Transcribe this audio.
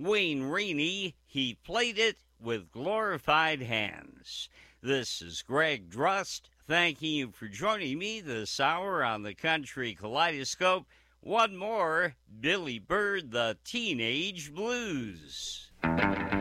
Wayne Rainey, he played it with glorified hands. This is Greg Drust, thanking you for joining me this hour on the Country Kaleidoscope. One more, Billy Bird, the Teenage Blues.